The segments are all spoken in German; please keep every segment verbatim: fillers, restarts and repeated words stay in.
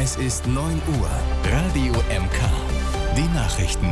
Es ist neun Uhr. Radio M K. Die Nachrichten.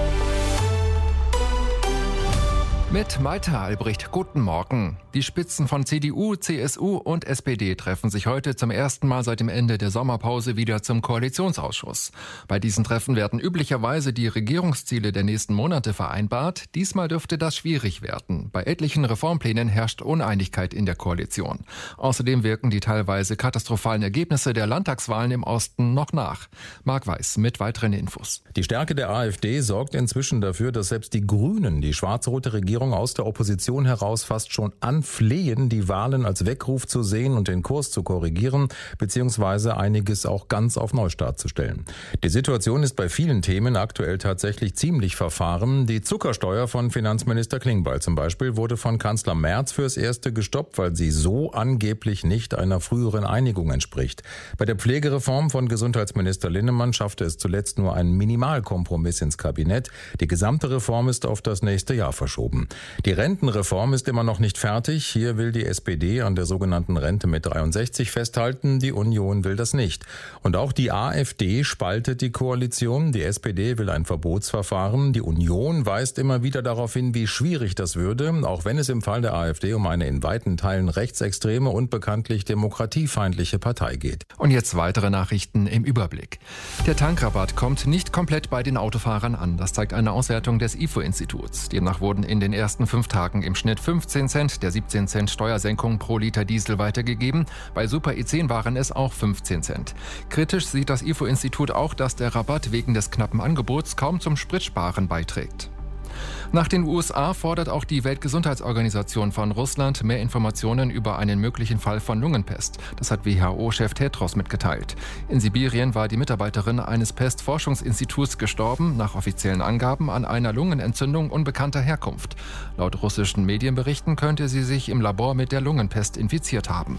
Mit Maite Albrecht, guten Morgen. Die Spitzen von C D U, C S U und S P D treffen sich heute zum ersten Mal seit dem Ende der Sommerpause wieder zum Koalitionsausschuss. Bei diesen Treffen werden üblicherweise die Regierungsziele der nächsten Monate vereinbart. Diesmal dürfte das schwierig werden. Bei etlichen Reformplänen herrscht Uneinigkeit in der Koalition. Außerdem wirken die teilweise katastrophalen Ergebnisse der Landtagswahlen im Osten noch nach. Marc Weiß mit weiteren Infos. Die Stärke der AfD sorgt inzwischen dafür, dass selbst die Grünen die schwarz-rote Regierung aus der Opposition heraus fast schon anflehen, die Wahlen als Weckruf zu sehen und den Kurs zu korrigieren, beziehungsweise einiges auch ganz auf Neustart zu stellen. Die Situation ist bei vielen Themen aktuell tatsächlich ziemlich verfahren. Die Zuckersteuer von Finanzminister Klingbeil zum Beispiel wurde von Kanzler Merz fürs Erste gestoppt, weil sie so angeblich nicht einer früheren Einigung entspricht. Bei der Pflegereform von Gesundheitsminister Linnemann schaffte es zuletzt nur ein Minimalkompromiss ins Kabinett. Die gesamte Reform ist auf das nächste Jahr verschoben. Die Rentenreform ist immer noch nicht fertig. Hier will die S P D an der sogenannten Rente mit dreiundsechzig festhalten. Die Union will das nicht. Und auch die AfD spaltet die Koalition. Die S P D will ein Verbotsverfahren. Die Union weist immer wieder darauf hin, wie schwierig das würde, auch wenn es im Fall der AfD um eine in weiten Teilen rechtsextreme und bekanntlich demokratiefeindliche Partei geht. Und jetzt weitere Nachrichten im Überblick. Der Tankrabatt kommt nicht komplett bei den Autofahrern an. Das zeigt eine Auswertung des I F O-Instituts. Demnach wurden in den ersten fünf Tagen im Schnitt fünfzehn Cent der siebzehn Cent Steuersenkung pro Liter Diesel weitergegeben. Bei Super E zehn waren es auch fünfzehn Cent. Kritisch sieht das I F O-Institut auch, dass der Rabatt wegen des knappen Angebots kaum zum Spritsparen beiträgt. Nach den U S A fordert auch die Weltgesundheitsorganisation von Russland mehr Informationen über einen möglichen Fall von Lungenpest. Das hat W H O-Chef Tedros mitgeteilt. In Sibirien war die Mitarbeiterin eines Pestforschungsinstituts gestorben, nach offiziellen Angaben an einer Lungenentzündung unbekannter Herkunft. Laut russischen Medienberichten könnte sie sich im Labor mit der Lungenpest infiziert haben.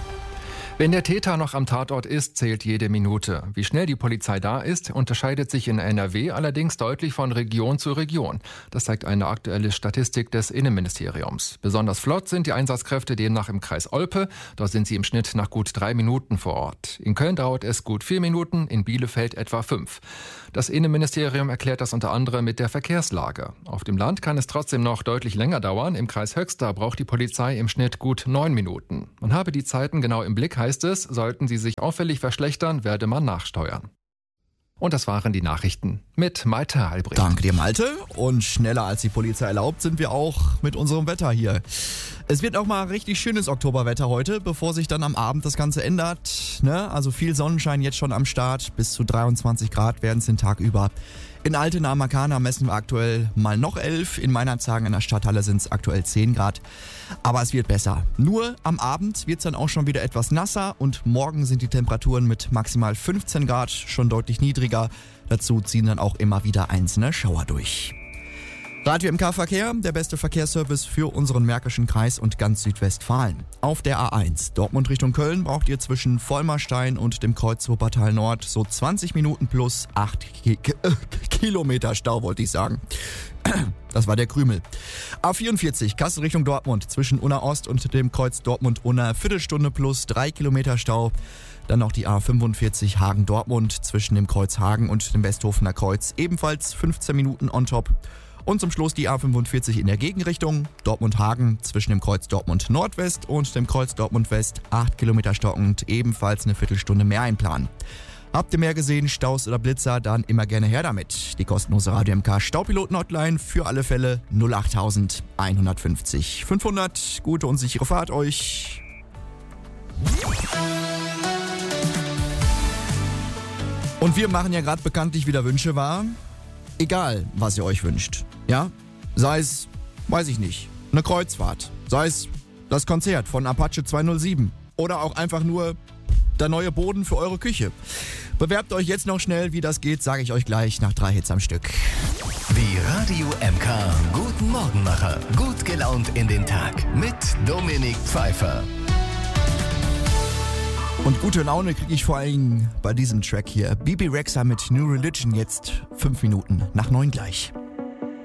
Wenn der Täter noch am Tatort ist, zählt jede Minute. Wie schnell die Polizei da ist, unterscheidet sich in N R W allerdings deutlich von Region zu Region. Das zeigt eine aktuelle Statistik des Innenministeriums. Besonders flott sind die Einsatzkräfte demnach im Kreis Olpe. Dort sind sie im Schnitt nach gut drei Minuten vor Ort. In Köln dauert es gut vier Minuten, in Bielefeld etwa fünf. Das Innenministerium erklärt das unter anderem mit der Verkehrslage. Auf dem Land kann es trotzdem noch deutlich länger dauern. Im Kreis Höxter braucht die Polizei im Schnitt gut neun Minuten. Man habe die Zeiten genau im Blick, heißt es, sollten sie sich auffällig verschlechtern, werde man nachsteuern. Und das waren die Nachrichten mit Maite Albrecht. Danke dir, Malte. Und schneller als die Polizei erlaubt sind wir auch mit unserem Wetter hier. Es wird auch mal richtig schönes Oktoberwetter heute, bevor sich dann am Abend das Ganze ändert. Ne? Also viel Sonnenschein jetzt schon am Start. Bis zu dreiundzwanzig Grad werden es den Tag über. In Altena am Markana messen wir aktuell mal noch elf. In Meinerzhagen in der Stadthalle sind es aktuell zehn Grad. Aber es wird besser. Nur am Abend wird es dann auch schon wieder etwas nasser. Und morgen sind die Temperaturen mit maximal fünfzehn Grad schon deutlich niedriger. Dazu ziehen dann auch immer wieder einzelne Schauer durch. Radio M K Verkehr, der beste Verkehrsservice für unseren Märkischen Kreis und ganz Südwestfalen. Auf der A eins Dortmund Richtung Köln braucht ihr zwischen Vollmerstein und dem Kreuz Wuppertal Nord so zwanzig Minuten plus acht Ki- Ki- äh, Kilometer Stau, wollte ich sagen. Das war der Krümel. A vierundvierzig Kassel Richtung Dortmund zwischen Unna Ost und dem Kreuz Dortmund-Unna Viertelstunde plus drei Kilometer Stau. Dann noch die A fünfundvierzig Hagen-Dortmund zwischen dem Kreuz Hagen und dem Westhofener Kreuz. Ebenfalls fünfzehn Minuten on top. Und zum Schluss die A fünfundvierzig in der Gegenrichtung. Dortmund-Hagen zwischen dem Kreuz Dortmund-Nordwest und dem Kreuz Dortmund-West. acht Kilometer stockend, ebenfalls eine Viertelstunde mehr einplanen. Habt ihr mehr gesehen, Staus oder Blitzer, dann immer gerne her damit. Die kostenlose Radio M K Staupiloten-Hotline für alle Fälle null acht eins fünfzig fünfhundert. Gute und sichere Fahrt euch. Und wir machen ja gerade bekanntlich wieder Wünsche wahr. Egal, was ihr euch wünscht. Ja? Sei es, weiß ich nicht, eine Kreuzfahrt. Sei es das Konzert von Apache zweihundertsieben. Oder auch einfach nur der neue Boden für eure Küche. Bewerbt euch jetzt noch schnell, wie das geht, sage ich euch gleich nach drei Hits am Stück. Die Radio M K Guten Morgenmacher. Gut gelaunt in den Tag mit Dominik Pfeiffer. Und gute Laune kriege ich vor allem bei diesem Track hier. Bibi Rexha mit New Religion jetzt fünf Minuten nach neun gleich.